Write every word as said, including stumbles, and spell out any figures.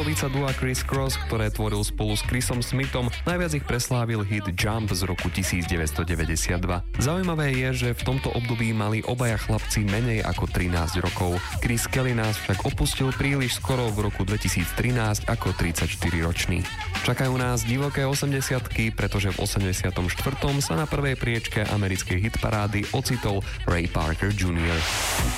polovica dua Criss Cross, ktoré tvoril spolu s Chrisom Smithom. Najviac ich preslávil hit Jump z roku devätnásťstodeväťdesiatdva. Zaujímavé je, že v tomto období mali obaja chlapci menej ako trinásť rokov. Chris Kelly nás však opustil príliš skoro v roku dvetisíctrinásť ako tridsaťštyriročný. Čakajú nás divoké osemdesiatky, pretože v osemdesiatom štvrtom sa na prvej priečke americkej hitparády ocitol Ray Parker junior